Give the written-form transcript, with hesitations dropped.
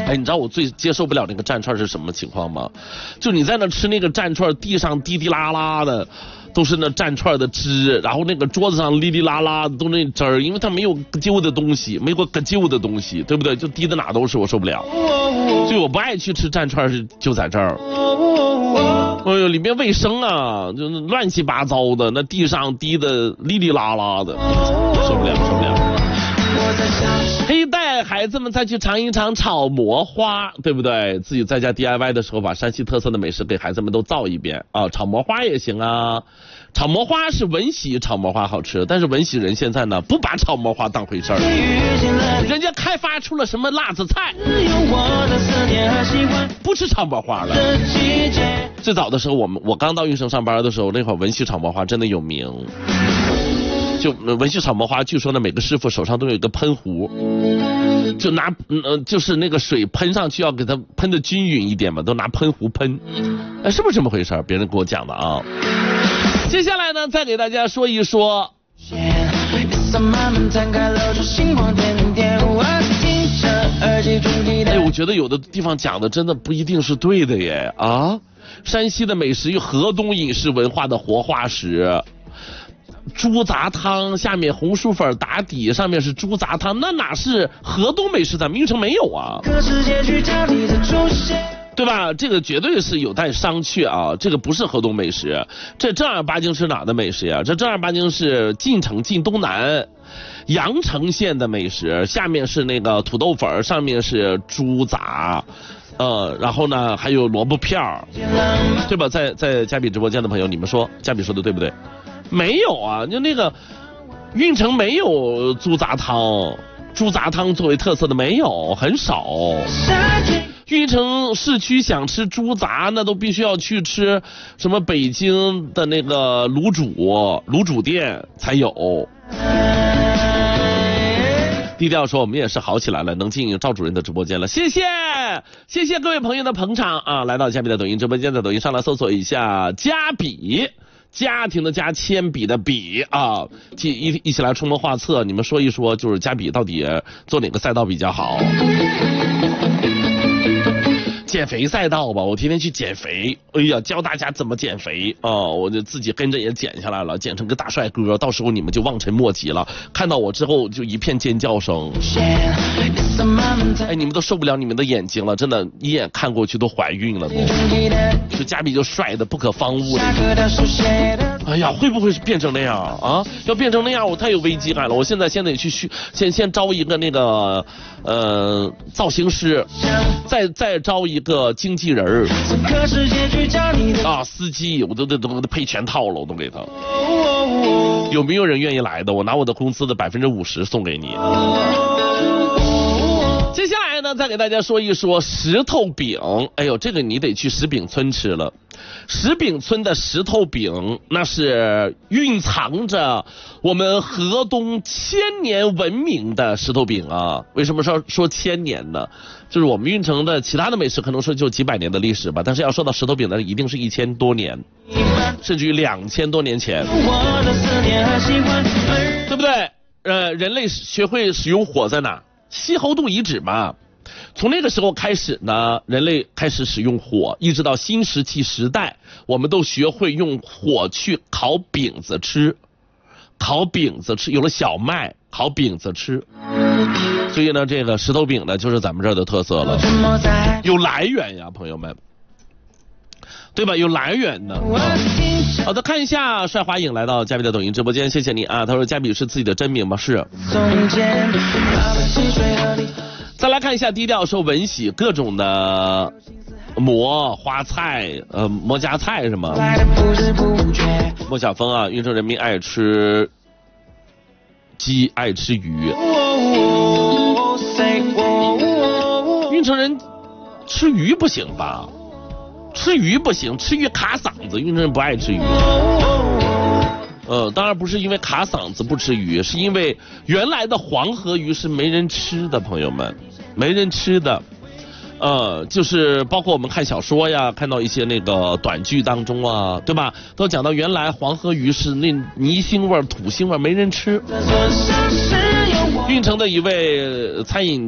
哎，你知道我最接受不了那个蘸串是什么情况吗？就你在那吃那个蘸串，地上滴滴啦啦的都是那蘸串的汁，然后那个桌子上哩哩啦啦的都那汁儿，因为它没有咯啾的东西，没有咯啾的东西，对不对？就滴的哪都是，我受不了。所以我不爱去吃蘸串，就在这儿。哎呦，里面卫生啊，就乱七八糟的，那地上滴的哩哩啦啦的，受不了，受不了。可以带孩子们再去尝一尝炒馍花，对不对？自己在家 DIY 的时候，把山西特色的美食给孩子们都造一遍啊！炒馍花也行啊。炒馍花是文喜炒馍花好吃，但是文喜人现在呢不把炒馍花当回事儿，人家开发出了什么辣子菜，不吃炒馍花了。最早的时候，我刚到运城上班的时候，那会儿文喜炒馍花真的有名。就文喜炒馍花，据说呢每个师傅手上都有一个喷壶，就拿就是那个水喷上去要给它喷的均匀一点嘛，都拿喷壶喷，是不是这么回事？别人给我讲的啊。接下来呢，再给大家说一说。哎，我觉得有的地方讲的真的不一定是对的耶啊！山西的美食与河东饮食文化的活化石。猪杂汤下面红薯粉打底，上面是猪杂汤，那哪是河东美食？咱们运城没有啊，对吧？这个绝对是有待商榷啊！这个不是河东美食，这正儿八经是哪的美食呀？这正儿八经是晋城晋东南阳城县的美食，下面是那个土豆粉，上面是猪杂。然后呢，还有萝卜片儿，对吧？在嘉比直播间的朋友，你们说嘉比说的对不对？没有啊，就那个运城没有猪杂汤，猪杂汤作为特色的没有，很少。运城市区想吃猪杂，那都必须要去吃什么北京的那个卤煮店才有。低调说我们也是好起来了，能进赵主任的直播间了，谢谢各位朋友的捧场啊！来到嘉比的抖音直播间，在抖音上来搜索一下嘉比。家庭的家，铅笔的笔啊，一起来出谋划策，你们说一说，就是嘉比到底做哪个赛道比较好？减肥赛道吧，我天天去减肥，哎呀，教大家怎么减肥啊！我就自己跟着也减下来了，减成个大帅哥，到时候你们就望尘莫及了。看到我之后就一片尖叫声，哎，你们都受不了你们的眼睛了，真的，一眼看过去都怀孕了都。就嘉比就帅的不可方物的，哎呀，会不会变成那样啊？要变成那样，我太有危机感了。我现在先得去先招一个那个造型师，再招一个经纪人啊，司机我都配全套了，我都给他。有没有人愿意来的？我拿我的工资的50%送给你。接下来呢，再给大家说一说石头饼。哎呦，这个你得去石饼村吃了。石饼村的石头饼，那是蕴藏着我们河东1000年文明的石头饼啊。为什么说1000年呢？就是我们运城的其他的美食可能说就几百年的历史吧，但是要说到石头饼呢，一定是1000多年，甚至于2000多年前，对不对？人类学会使用火在哪？西侯渡遗址嘛，从那个时候开始呢，人类开始使用火，一直到新石器时代，我们都学会用火去烤饼子吃，有了小麦，烤饼子吃。所以呢，这个石头饼呢，就是咱们这儿的特色了，有来源呀，朋友们，对吧？有来源的。好的，看一下帅华影来到嘉比的抖音直播间，谢谢你啊。他说嘉比是自己的真名吗？是。再来看一下低调说文喜各种的馍花菜，馍夹菜是吗？莫小峰啊，运城人民爱吃鸡，爱吃鱼。运城人吃鱼不行吧？吃鱼不行，吃鱼卡嗓子，运城人不爱吃鱼。当然不是因为卡嗓子不吃鱼，是因为原来的黄河鱼是没人吃的，朋友们，没人吃的。就是包括我们看小说呀，看到一些那个短剧当中啊，对吧？都讲到原来黄河鱼是那泥腥味、土腥味，没人吃。运城的一位餐饮